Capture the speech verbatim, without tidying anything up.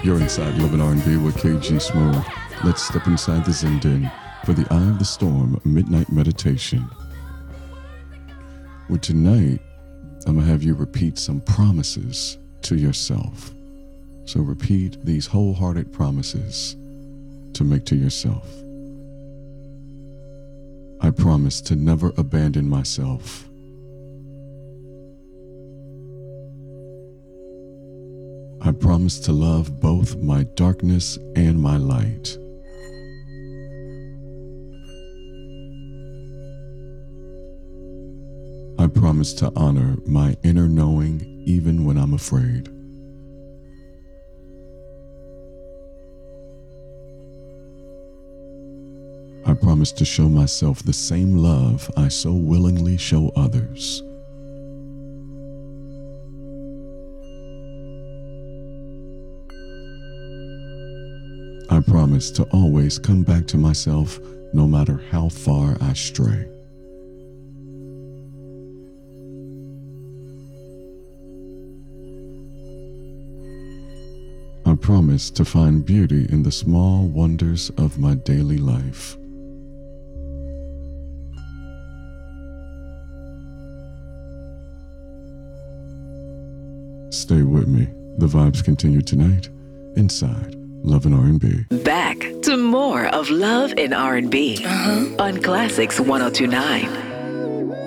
You're inside Love and R and B with K G Smooth. Let's step inside the Zen Den for the Eye of the Storm Midnight Meditation. Well, tonight, I'm going to have you repeat some promises to yourself. So repeat these wholehearted promises to make to yourself. I promise to never abandon myself. I promise to love both my darkness and my light. I promise to honor my inner knowing even when I'm afraid. I promise to show myself the same love I so willingly show others. I promise to always come back to myself no matter how far I stray. I promise to find beauty in the small wonders of my daily life. Stay with me. The vibes continue tonight inside Love and R and B. Back to more of Love and R and B uh-huh. on Classics one oh two point nine.